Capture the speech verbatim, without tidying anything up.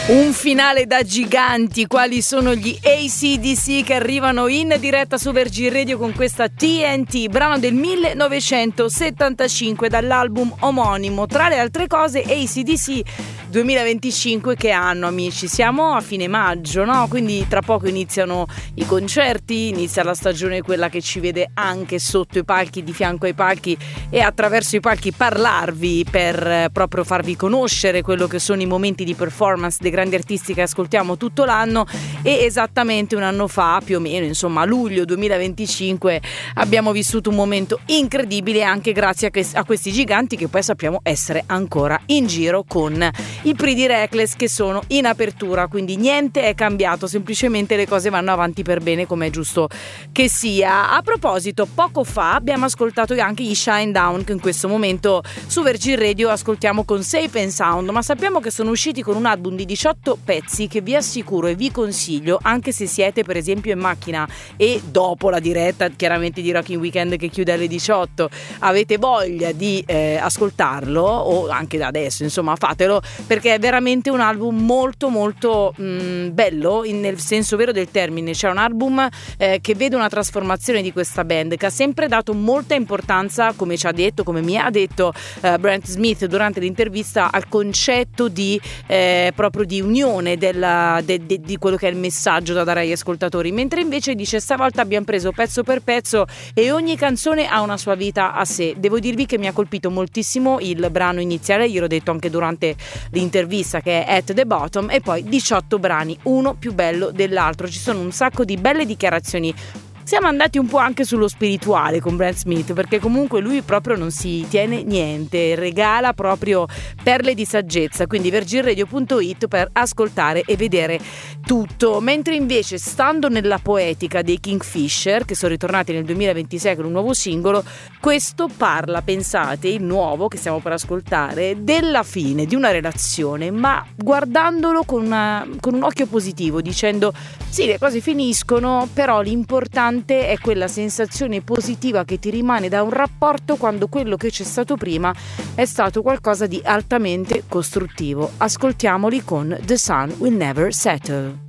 Un finale da giganti, quali sono gli A C D C che arrivano in diretta su Virgin Radio con questa T N T, brano del millenovecentosettantacinque dall'album omonimo. Tra le altre cose, A C D C duemilaventicinque, che anno, amici? Siamo a fine maggio, no? Quindi tra poco iniziano i concerti, inizia la stagione, quella che ci vede anche sotto i palchi, di fianco ai palchi e attraverso i palchi parlarvi per eh, proprio farvi conoscere quello che sono i momenti di performance dei grandi artisti che ascoltiamo tutto l'anno. E esattamente un anno fa, più o meno, insomma a luglio duemilaventicinque, abbiamo vissuto un momento incredibile anche grazie a, che, a questi giganti che poi sappiamo essere ancora in giro con i Pretty Reckless, che sono in apertura. Quindi niente è cambiato, semplicemente le cose vanno avanti per bene, come è giusto che sia. A proposito, poco fa abbiamo ascoltato anche gli Shinedown, che in questo momento su Virgin Radio ascoltiamo con Safe and Sound, ma sappiamo che sono usciti con un album di diciotto pezzi che vi assicuro e vi consiglio, anche se siete per esempio in macchina e dopo la diretta chiaramente di Rocking Weekend che chiude alle diciotto avete voglia di eh, ascoltarlo, o anche da adesso, insomma fatelo, perché è veramente un album molto molto mh, bello in, nel senso vero del termine. C'è un album eh, che vede una trasformazione di questa band, che ha sempre dato molta importanza, come ci ha detto, come mi ha detto eh, Brent Smith durante l'intervista, al concetto di eh, proprio di unione della, de, de, di quello che è il messaggio da dare agli ascoltatori, mentre invece dice stavolta abbiamo preso pezzo per pezzo e ogni canzone ha una sua vita a sé. Devo dirvi che mi ha colpito moltissimo il brano iniziale, gliel'ho detto anche durante l'intervista, che è At the Bottom, e poi diciotto brani, uno più bello dell'altro. Ci sono un sacco di belle dichiarazioni. Siamo andati un po' anche sullo spirituale con Brent Smith, perché comunque lui proprio non si tiene niente, regala proprio perle di saggezza, quindi virgin radio punto it per ascoltare e vedere tutto. Mentre invece, stando nella poetica dei Kingfisher, che sono ritornati nel duemilaventisei con un nuovo singolo, questo parla, pensate, il nuovo che stiamo per ascoltare, della fine di una relazione, ma guardandolo con, una, con un occhio positivo, dicendo sì, le cose finiscono, però l'importante è quella sensazione positiva che ti rimane da un rapporto quando quello che c'è stato prima è stato qualcosa di altamente costruttivo. Ascoltiamoli con The Sun Will Never Settle.